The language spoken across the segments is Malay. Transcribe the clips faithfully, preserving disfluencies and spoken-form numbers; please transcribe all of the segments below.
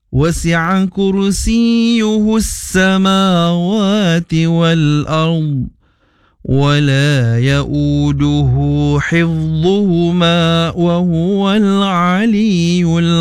وسع كرسيه السماوات والأرض ولا يؤوده حفظهما وهو العلي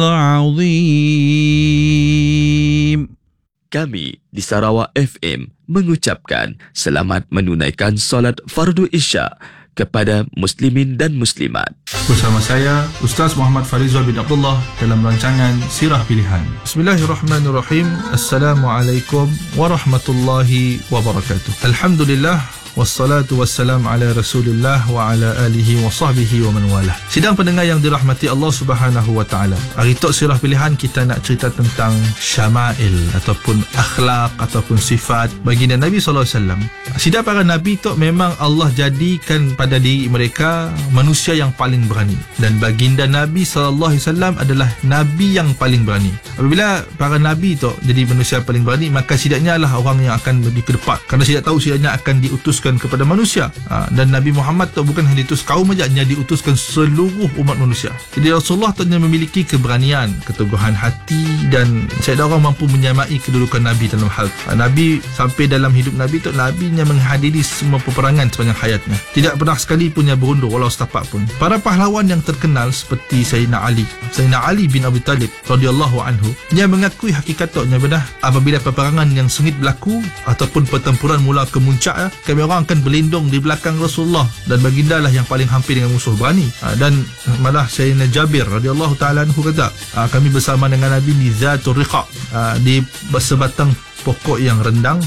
العظيم. Kami di Sarawak F M mengucapkan selamat menunaikan solat fardu Isya kepada muslimin dan muslimat. Bersama saya Ustaz Muhammad Farizal bin Abdullah dalam rancangan Sirah Pilihan. Bismillahirrahmanirrahim. Assalamualaikum warahmatullahi wabarakatuh. Alhamdulillah, wassalatu wassalam ala Rasulillah wa ala alihi wa sahbihi wa man walah. Sidang pendengar yang dirahmati Allah Subhanahu wa taala. Hari tok Sirah Pilihan kita nak cerita tentang syama'il ataupun akhlak ataupun sifat baginda Nabi sallallahu alaihi wasallam. Sidang para nabi tok memang Allah jadikan pada diri mereka manusia yang paling berani, dan baginda Nabi sallallahu alaihi wasallam adalah nabi yang paling berani. Apabila para nabi tok jadi manusia paling berani, maka sidaknya lah orang yang akan lebih ke depan, kerana sidak tahu sidaknya akan diutuskan kepada manusia. Ha, dan Nabi Muhammad tu bukan hanya diutus kaum saja, dia diutuskan seluruh umat manusia. Jadi Rasulullah tu memiliki keberanian, keteguhan hati, dan saya orang mampu menyamai kedudukan Nabi dalam hal. Ha, Nabi sampai dalam hidup Nabi tu, Nabi nya menghadiri semua peperangan sepanjang hayatnya. Tidak pernah sekali punya berundur walau setapak pun. Para pahlawan yang terkenal seperti Sayyidina Ali, Sayyidina Ali bin Abi Talib radhiyallahu anhu, dia mengakui hakikatnya benar apabila peperangan yang sengit berlaku ataupun pertempuran mula kemuncak, kami orang akan berlindung di belakang Rasulullah, dan baginda lah yang paling hampir dengan musuh berani. Ha, dan malah Sayyidina Jabir radhiyallahu taala anhu kata, ha, kami bersama dengan Nabi di Zatul Riqa, ha, di sebatang pokok yang rendang.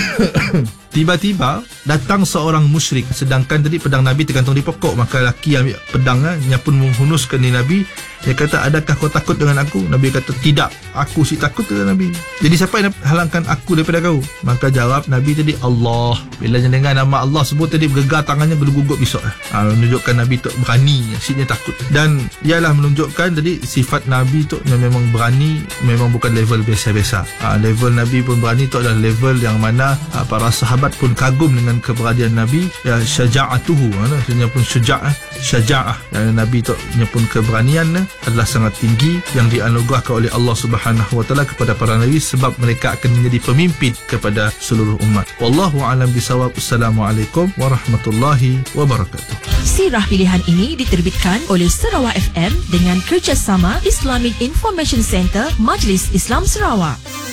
Tiba-tiba datang seorang musyrik, sedangkan tadi pedang Nabi tergantung di pokok. Maka lelaki yang ambil pedangnya, dia pun menghunuskan di Nabi. Dia kata, adakah kau takut dengan aku? Nabi kata, tidak, aku si takut dengan Nabi. Jadi siapa yang halangkan aku daripada kau? Maka jawab Nabi tadi, Allah. Bila dia dengar nama Allah sebut tadi, bergegar tangannya, bergugup besok. Ha, menunjukkan Nabi tu berani, siknya takut. Dan ialah menunjukkan tadi sifat Nabi tu yang memang berani, memang bukan level biasa-biasa. Ha, level Nabi pun berani tu adalah level yang mana ha, para sahabat pun kagum dengan keberanian Nabi. Ya, syaja'atuhu, ha, dia pun syuja'ah, syaja'ah. Dan Nabi tu pun keberanian adalah sangat tinggi yang dianugerahkan oleh Allah Subhanahu wa taala kepada para nabi, sebab mereka akan menjadi pemimpin kepada seluruh umat. Wallahu a'lam bisawab. Assalamualaikum warahmatullahi wabarakatuh. Sirah Pilihan ini diterbitkan oleh Sarawak F M dengan kerjasama Islamic Information Center Majlis Islam Sarawak.